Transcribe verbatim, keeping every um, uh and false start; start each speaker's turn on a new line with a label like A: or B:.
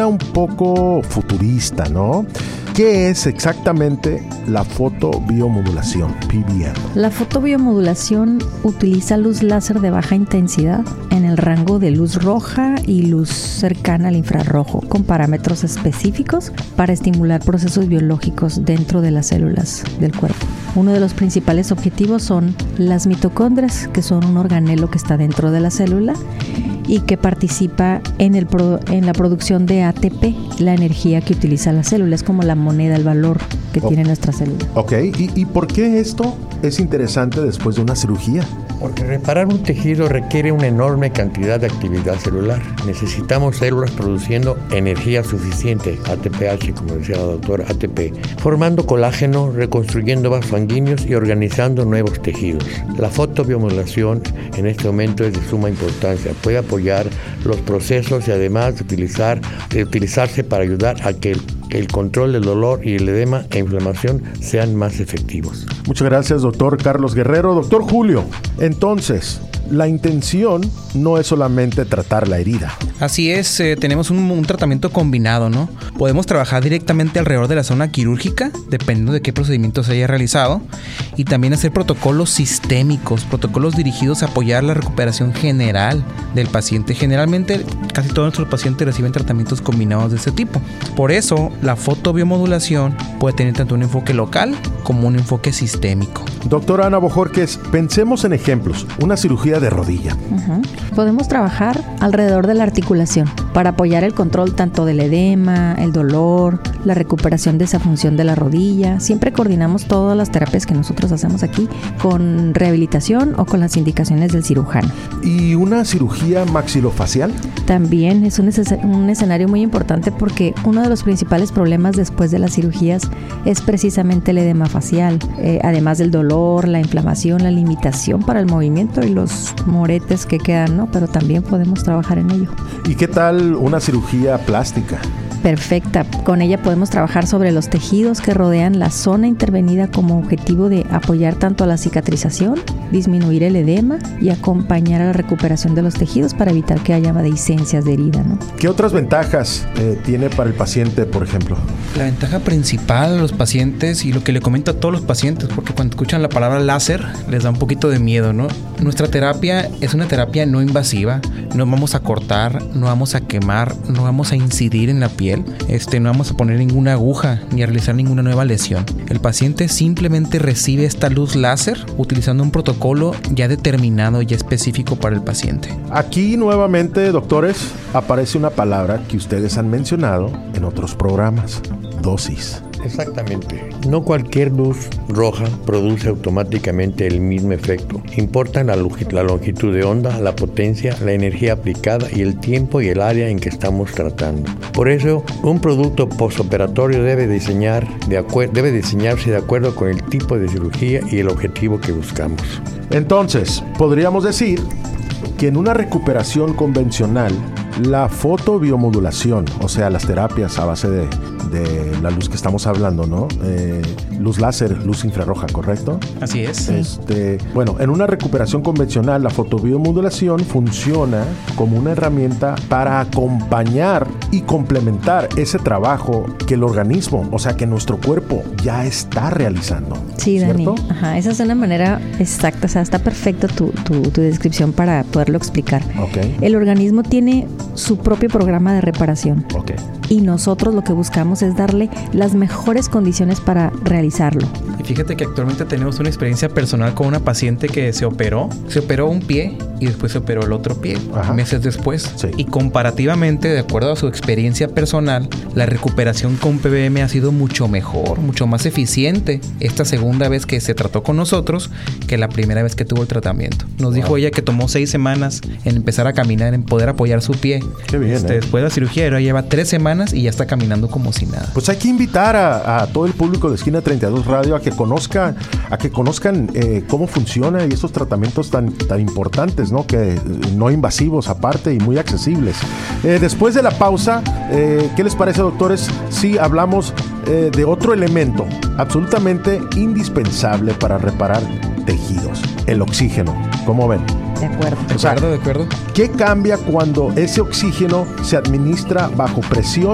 A: suena un poco futurista, ¿no? ¿Qué es exactamente la fotobiomodulación, P B M?
B: La fotobiomodulación utiliza luz láser de baja intensidad en el rango de luz roja y luz cercana al infrarrojo, con parámetros específicos para estimular procesos biológicos dentro de las células del cuerpo. Uno de los principales objetivos son las mitocondrias, que son un organelo que está dentro de la célula y que participa en, el pro, en la producción de A T P, la energía que utiliza la célula. Es como la moneda, el valor que oh. tiene nuestra célula.
A: Ok, ¿Y, ¿y por qué esto es interesante después de una cirugía?
C: Porque reparar un tejido requiere una enorme cantidad de actividad celular. Necesitamos células produciendo energía suficiente, A T P H, como decía la doctora, A T P, formando colágeno, reconstruyendo vasos sanguíneos y organizando nuevos tejidos. La fotobiomodulación en este momento es de suma importancia. Puede apoyar los procesos y además de, utilizar, de utilizarse para ayudar a que el el control del dolor y el edema e inflamación sean más efectivos.
A: Muchas gracias, doctor Carlos Guerrero. Doctor Julio, entonces, la intención no es solamente tratar la herida.
D: Así es, eh, tenemos un, un tratamiento combinado, ¿no? Podemos trabajar directamente alrededor de la zona quirúrgica, dependiendo de qué procedimiento se haya realizado, y también hacer protocolos sistémicos, protocolos dirigidos a apoyar la recuperación general del paciente. Generalmente, casi todos nuestros pacientes reciben tratamientos combinados de este tipo. Por eso, la fotobiomodulación puede tener tanto un enfoque local como un enfoque sistémico.
A: Doctora Ana Bojorquez, pensemos en ejemplos. Una cirugía de rodilla.
B: Uh-huh. Podemos trabajar alrededor de la articulación para apoyar el control tanto del edema, el dolor, la recuperación de esa función de la rodilla. Siempre coordinamos todas las terapias que nosotros hacemos aquí con rehabilitación o con las indicaciones del cirujano.
A: ¿Y una cirugía maxilofacial?
B: También es un, es- un escenario muy importante porque uno de los principales problemas después de las cirugías es precisamente el edema facial, eh, además del dolor, la inflamación, la limitación para el movimiento y los moretes que quedan, ¿no? Pero también podemos trabajar en ello.
A: ¿Y qué tal una cirugía plástica?
B: Perfecta. Con ella podemos trabajar sobre los tejidos que rodean la zona intervenida como objetivo de apoyar tanto a la cicatrización, disminuir el edema y acompañar a la recuperación de los tejidos para evitar que haya dehiscencias de herida, ¿no?
A: ¿Qué otras ventajas eh, tiene para el paciente, por ejemplo?
D: La ventaja principal a los pacientes, y lo que le comento a todos los pacientes, porque cuando escuchan la palabra láser les da un poquito de miedo, ¿no? Nuestra terapia es una terapia no invasiva, no vamos a cortar, no vamos a quemar, no vamos a incidir en la piel, este, no vamos a poner ninguna aguja ni a realizar ninguna nueva lesión. El paciente simplemente recibe esta luz láser utilizando un protocolo ya determinado, ya específico para el paciente.
A: Aquí nuevamente, doctores, aparece una palabra que ustedes han mencionado en otros programas: dosis.
C: Exactamente. No cualquier luz roja produce automáticamente el mismo efecto. Importan la, longi- la longitud de onda, la potencia, la energía aplicada y el tiempo y el área en que estamos tratando. Por eso, un producto postoperatorio debe, diseñar de acuer- debe diseñarse de acuerdo con el tipo de cirugía y el objetivo que buscamos.
A: Entonces, podríamos decir que en una recuperación convencional, la fotobiomodulación, o sea, las terapias a base de, de la luz que estamos hablando, ¿no? Eh, luz láser, luz infrarroja, ¿correcto?
D: Así es.
A: Este, bueno, en una recuperación convencional, la fotobiomodulación funciona como una herramienta para acompañar y complementar ese trabajo que el organismo, o sea, que nuestro cuerpo ya está realizando.
B: Sí, Dani.
A: ¿Cierto?
B: Ajá, esa es una manera exacta, o sea, está perfecto tu, tu, tu descripción para poderlo explicar.
A: Ok.
B: El organismo tiene su propio programa de reparación.
A: Ok.
B: Y nosotros lo que buscamos es darle las mejores condiciones para realizarlo.
D: Y fíjate que actualmente tenemos una experiencia personal con una paciente que se operó. Se operó un pie y después se operó el otro pie,
A: Ajá.
D: meses después.
A: Sí.
D: Y comparativamente, de acuerdo a su experiencia personal, la recuperación con P B M ha sido mucho mejor, mucho más eficiente esta segunda vez que se trató con nosotros que la primera vez que tuvo el tratamiento. Nos
A: Wow.
D: dijo ella que tomó seis semanas en empezar a caminar, en poder apoyar su pie.
A: Qué bien,
D: Este,
A: ¿eh?
D: Después de la cirugía, ahora lleva tres semanas y ya está caminando como si nada.
A: Pues hay que invitar a, a todo el público de Esquina treinta y dos Radio a que conozca, a que conozcan eh, cómo funciona y estos tratamientos tan, tan importantes, ¿no? Que eh, no invasivos aparte y muy accesibles. Eh, después de la pausa, eh, ¿qué les parece, doctores? Si hablamos eh, de otro elemento absolutamente indispensable para reparar tejidos: el oxígeno. ¿Cómo ven?
B: De acuerdo.
D: ¿De
A: O sea,
D: acuerdo? ¿De acuerdo?
A: ¿Qué cambia cuando ese oxígeno se administra bajo presión